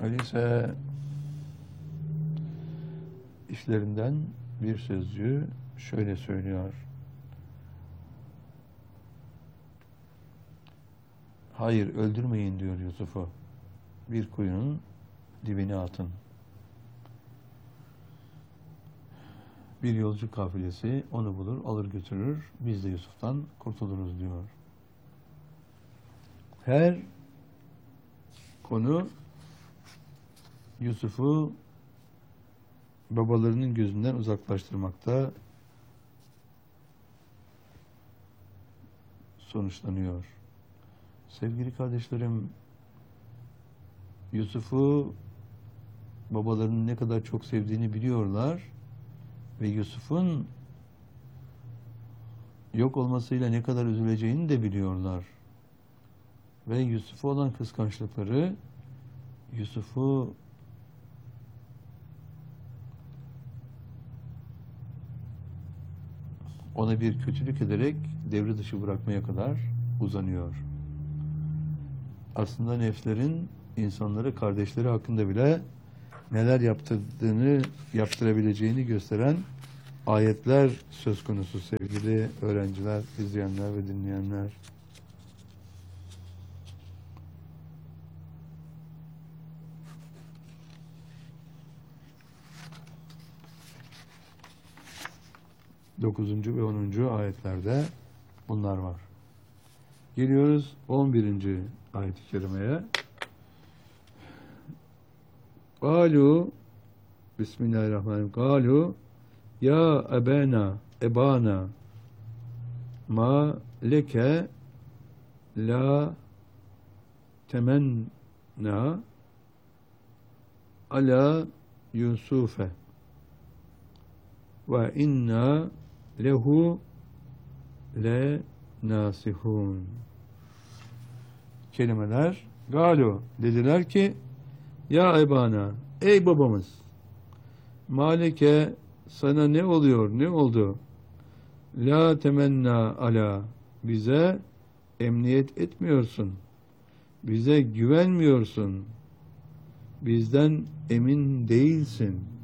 Öyleyse işlerinden bir sözcüğü şöyle söylüyor. Hayır, öldürmeyin diyor Yusuf'u. Bir kuyunun dibine atın. Bir yolcu kafilesi onu bulur, alır götürür. Biz de Yusuf'tan kurtuluruz diyor. Her konu Yusuf'u babalarının gözünden uzaklaştırmakta sonuçlanıyor. Sevgili kardeşlerim, Yusuf'u babalarının ne kadar çok sevdiğini biliyorlar ve Yusuf'un yok olmasıyla ne kadar üzüleceğini de biliyorlar. Ve Yusuf'a olan kıskançlıkları Yusuf'u ona bir kötülük ederek devre dışı bırakmaya kadar uzanıyor. Aslında nefslerin insanları, kardeşleri hakkında bile neler yaptırdığını, yaptırabileceğini gösteren ayetler söz konusu sevgili öğrenciler, izleyenler ve dinleyenler. Dokuzuncu ve 10. ayetlerde bunlar var. Geliyoruz 11. ayet-i kerimeye. Galu Bismillahirrahmanirrahim. Galu ya ebana ma leke la temenna ala Yusufe ve inna lehu le nasihun. Kelimeler galu dediler ki ya ebana, ey babamız, malike sana ne oluyor, ne oldu? La temenna ala, bize emniyet etmiyorsun, bize güvenmiyorsun, bizden emin değilsin.